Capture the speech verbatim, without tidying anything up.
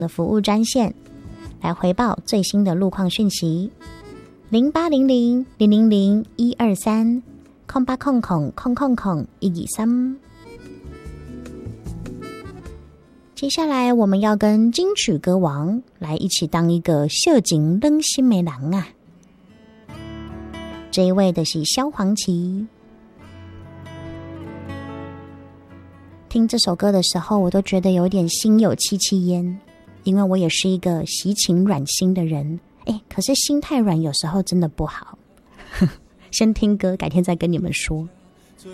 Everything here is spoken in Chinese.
的服务专线来回报最新的路况讯息，零八零零零零零一二三空八空空空空空一二三。接下来我们要跟金曲歌王来一起当一个秀景冷心的人啊！这一位的是萧煌奇。听这首歌的时候，我都觉得有点心有戚戚焉，因为我也是一个喜情软心的人。哎，可是心太软有时候真的不好。先听歌，改天再跟你们说。